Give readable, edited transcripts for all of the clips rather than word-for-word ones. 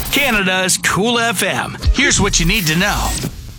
Canada's Cool FM. Here's what you need to know.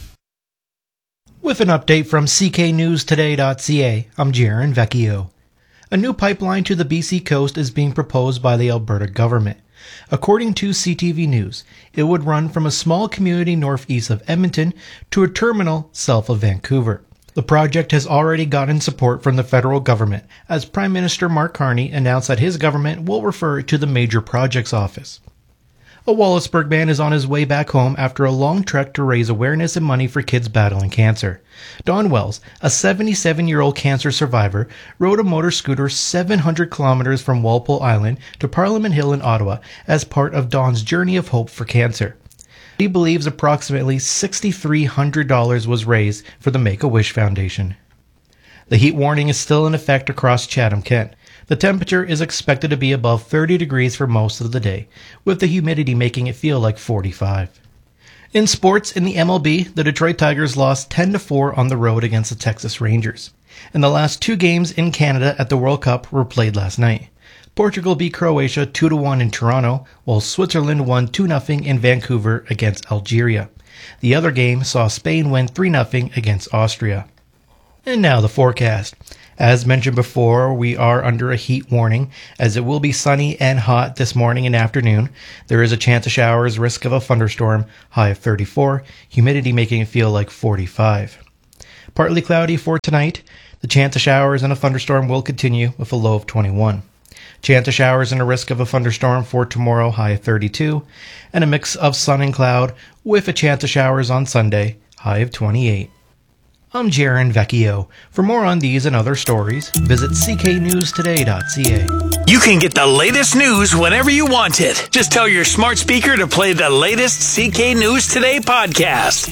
With an update from cknewstoday.ca, I'm Jaron Vecchio. A new pipeline to the BC coast is being proposed by the Alberta government. According to CTV News, it would run from a small community northeast of Edmonton to a terminal south of Vancouver. The project has already gotten support from the federal government, as Prime Minister Mark Carney announced that his government will refer it to the Major Projects Office. A Wallaceburg man is on his way back home after a long trek to raise awareness and money for kids battling cancer. Don Wells, a 77-year-old cancer survivor, rode a motor scooter 700 kilometers from Walpole Island to Parliament Hill in Ottawa as part of Don's journey of hope for cancer. He believes approximately $6,300 was raised for the Make-A-Wish Foundation. The heat warning is still in effect across Chatham-Kent. The temperature is expected to be above 30 degrees for most of the day, with the humidity making it feel like 45. In sports, in the MLB, the Detroit Tigers lost 10-4 on the road against the Texas Rangers. And the last two games in Canada at the World Cup were played last night. Portugal beat Croatia 2-1 in Toronto, while Switzerland won 2-0 in Vancouver against Algeria. The other game saw Spain win 3-0 against Austria. And now the forecast. As mentioned before, we are under a heat warning, as it will be sunny and hot this morning and afternoon. There is a chance of showers, risk of a thunderstorm, high of 34, humidity making it feel like 45. Partly cloudy for tonight. The chance of showers and a thunderstorm will continue with a low of 21. Chance of showers and a risk of a thunderstorm for tomorrow, high of 32. And a mix of sun and cloud with a chance of showers on Sunday, high of 28. I'm Jaron Vecchio. For more on these and other stories, visit cknewstoday.ca. You can get the latest news whenever you want it. Just tell your smart speaker to play the latest CK News Today podcast.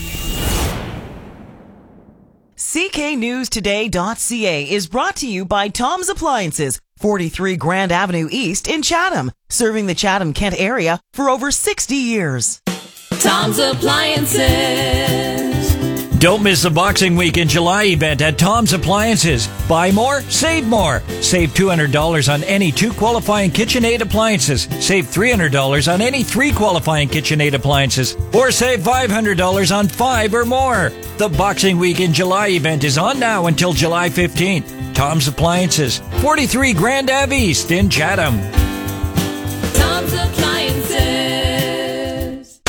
cknewstoday.ca is brought to you by Tom's Appliances, 43 Grand Avenue East in Chatham, serving the Chatham-Kent area for over 60 years. Tom's Appliances. Don't miss the Boxing Week in July event at Tom's Appliances. Buy more, save more. Save $200 on any 2 qualifying KitchenAid appliances. Save $300 on any 3 qualifying KitchenAid appliances. Or save $500 on 5 or more. The Boxing Week in July event is on now until July 15th. Tom's Appliances, 43 Grand Ave East in Chatham. Tom's Appliances.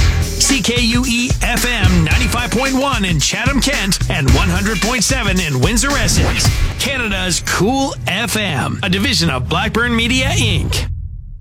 CKUE-FM 95.1 in Chatham-Kent and 100.7 in Windsor-Essex. Canada's Cool FM, a division of Blackburn Media, Inc.